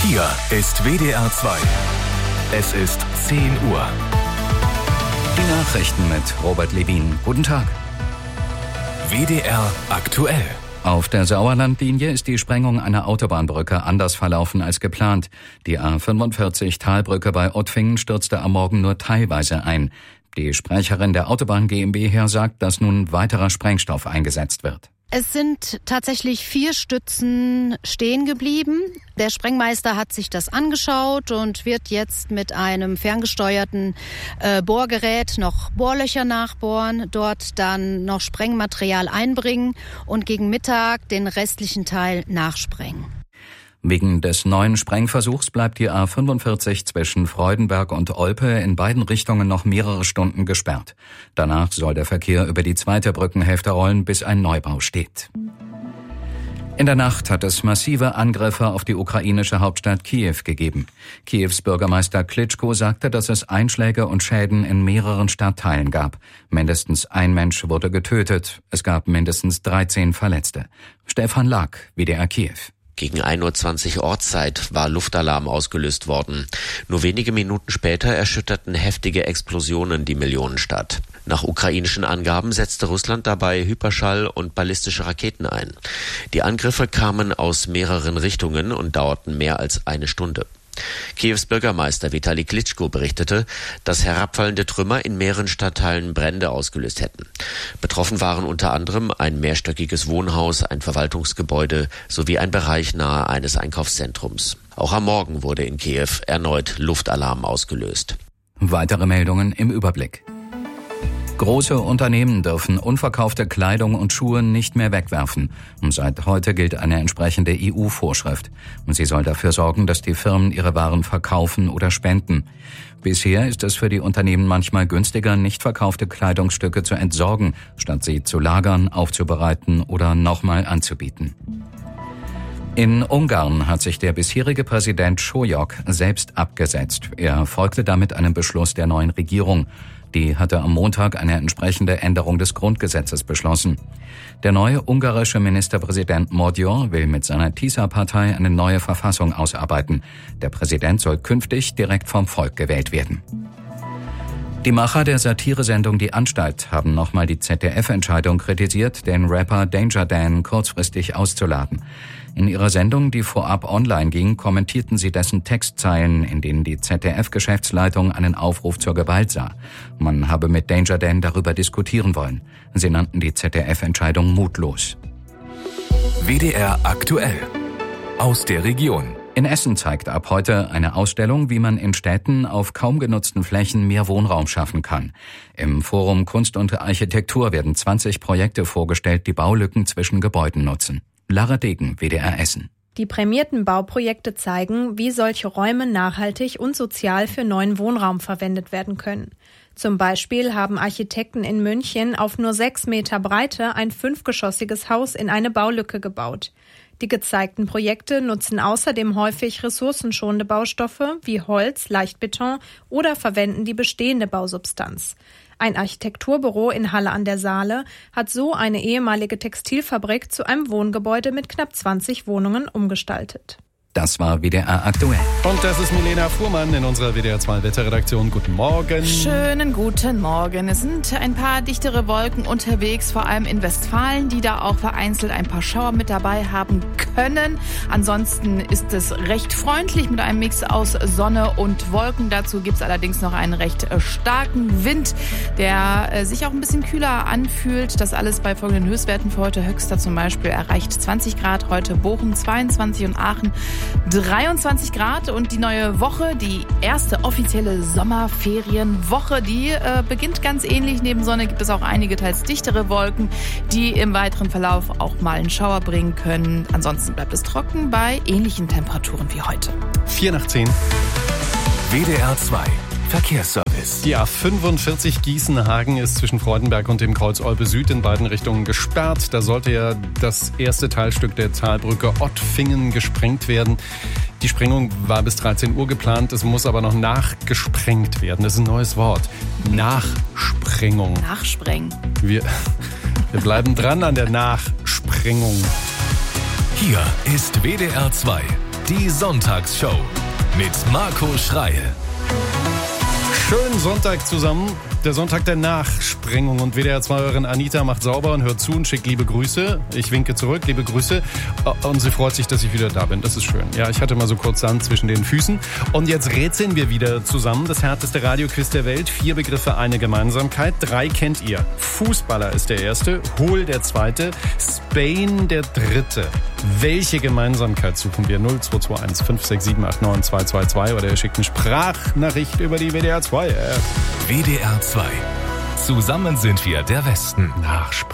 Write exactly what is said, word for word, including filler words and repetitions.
Hier ist W D R zwei. Es ist zehn Uhr. Die Nachrichten mit Robert Levin. Guten Tag. W D R aktuell. Auf der Sauerlandlinie ist die Sprengung einer Autobahnbrücke anders verlaufen als geplant. Die A fünfundvierzig Talbrücke bei Ottfingen stürzte am Morgen nur teilweise ein. Die Sprecherin der Autobahn GmbH sagt, dass nun weiterer Sprengstoff eingesetzt wird. Es sind tatsächlich vier Stützen stehen geblieben. Der Sprengmeister hat sich das angeschaut und wird jetzt mit einem ferngesteuerten äh, Bohrgerät noch Bohrlöcher nachbohren, dort dann noch Sprengmaterial einbringen und gegen Mittag den restlichen Teil nachsprengen. Wegen des neuen Sprengversuchs bleibt die A fünfundvierzig zwischen Freudenberg und Olpe in beiden Richtungen noch mehrere Stunden gesperrt. Danach soll der Verkehr über die zweite Brückenhälfte rollen, bis ein Neubau steht. In der Nacht hat es massive Angriffe auf die ukrainische Hauptstadt Kiew gegeben. Kiews Bürgermeister Klitschko sagte, dass es Einschläge und Schäden in mehreren Stadtteilen gab. Mindestens ein Mensch wurde getötet. Es gab mindestens dreizehn Verletzte. Stefan Lack, W D R Kiew. Gegen ein Uhr zwanzig Ortszeit war Luftalarm ausgelöst worden. Nur wenige Minuten später erschütterten heftige Explosionen die Millionenstadt. Nach ukrainischen Angaben setzte Russland dabei Hyperschall- und ballistische Raketen ein. Die Angriffe kamen aus mehreren Richtungen und dauerten mehr als eine Stunde. Kiews Bürgermeister Vitali Klitschko berichtete, dass herabfallende Trümmer in mehreren Stadtteilen Brände ausgelöst hätten. Betroffen waren unter anderem ein mehrstöckiges Wohnhaus, ein Verwaltungsgebäude sowie ein Bereich nahe eines Einkaufszentrums. Auch am Morgen wurde in Kiew erneut Luftalarm ausgelöst. Weitere Meldungen im Überblick. Große Unternehmen dürfen unverkaufte Kleidung und Schuhe nicht mehr wegwerfen. Und seit heute gilt eine entsprechende E U-Vorschrift. Und sie soll dafür sorgen, dass die Firmen ihre Waren verkaufen oder spenden. Bisher ist es für die Unternehmen manchmal günstiger, nicht verkaufte Kleidungsstücke zu entsorgen, statt sie zu lagern, aufzubereiten oder nochmal anzubieten. In Ungarn hat sich der bisherige Präsident Sólyom selbst abgesetzt. Er folgte damit einem Beschluss der neuen Regierung. Die hatte am Montag eine entsprechende Änderung des Grundgesetzes beschlossen. Der neue ungarische Ministerpräsident Magyar will mit seiner TISA-Partei eine neue Verfassung ausarbeiten. Der Präsident soll künftig direkt vom Volk gewählt werden. Die Macher der Satiresendung Die Anstalt haben nochmal die Z D F-Entscheidung kritisiert, den Rapper Danger Dan kurzfristig auszuladen. In ihrer Sendung, die vorab online ging, kommentierten sie dessen Textzeilen, in denen die Z D F-Geschäftsleitung einen Aufruf zur Gewalt sah. Man habe mit Danger Dan darüber diskutieren wollen. Sie nannten die Z D F-Entscheidung mutlos. W D R aktuell. Aus der Region. In Essen zeigt ab heute eine Ausstellung, wie man in Städten auf kaum genutzten Flächen mehr Wohnraum schaffen kann. Im Forum Kunst und Architektur werden zwanzig Projekte vorgestellt, die Baulücken zwischen Gebäuden nutzen. Lara Degen, W D R Essen. Die prämierten Bauprojekte zeigen, wie solche Räume nachhaltig und sozial für neuen Wohnraum verwendet werden können. Zum Beispiel haben Architekten in München auf nur sechs Meter Breite ein fünfgeschossiges Haus in eine Baulücke gebaut. Die gezeigten Projekte nutzen außerdem häufig ressourcenschonende Baustoffe wie Holz, Leichtbeton oder verwenden die bestehende Bausubstanz. Ein Architekturbüro in Halle an der Saale hat so eine ehemalige Textilfabrik zu einem Wohngebäude mit knapp zwanzig Wohnungen umgestaltet. Das war W D R aktuell. Und das ist Milena Fuhrmann in unserer W D R zwei Wetterredaktion. Guten Morgen. Schönen guten Morgen. Es sind ein paar dichtere Wolken unterwegs, vor allem in Westfalen, die da auch vereinzelt ein paar Schauer mit dabei haben können. Ansonsten ist es recht freundlich mit einem Mix aus Sonne und Wolken. Dazu gibt es allerdings noch einen recht starken Wind, der sich auch ein bisschen kühler anfühlt. Das alles bei folgenden Höchstwerten für heute. Höchster zum Beispiel erreicht zwanzig Grad, heute Bochum zweiundzwanzig und Aachen dreiundzwanzig Grad. Und die neue Woche, die erste offizielle Sommerferienwoche, die äh, beginnt ganz ähnlich. Neben Sonne gibt es auch einige teils dichtere Wolken, die im weiteren Verlauf auch mal einen Schauer bringen können. Ansonsten bleibt es trocken bei ähnlichen Temperaturen wie heute. vier nach zehn. W D R zwei Verkehrsservice. Die A fünfundvierzig Gießen-Hagen ist zwischen Freudenberg und dem Kreuz Olpe Süd in beiden Richtungen gesperrt. Da sollte ja das erste Teilstück der Talbrücke Ottfingen gesprengt werden. Die Sprengung war bis dreizehn Uhr geplant, es muss aber noch nachgesprengt werden. Das ist ein neues Wort. Nachsprengung. Nachsprengen. Wir, wir bleiben dran an der Nachsprengung. Hier ist W D R zwei. Die Sonntagsshow mit Marco Schreil. Schönen Sonntag zusammen. Der Sonntag der Nachsprengung und W D R zwei-Hörerin Anita macht sauber und hört zu und schickt liebe Grüße. Ich winke zurück, liebe Grüße. Und sie freut sich, dass ich wieder da bin. Das ist schön. Ja, ich hatte mal so kurz Sand zwischen den Füßen. Und jetzt rätseln wir wieder zusammen. Das härteste Radioquiz der Welt. Vier Begriffe, eine Gemeinsamkeit. Drei kennt ihr. Fußballer ist der erste, Hohl der zweite, Spain der dritte. Welche Gemeinsamkeit suchen wir? null zwei zwei eins fünf sechs sieben acht neun zwei zwei zwei oder ihr schickt eine Sprachnachricht über die W D R zwei App. W D R zwei. Zusammen sind wir der Westen. Nachsprengung.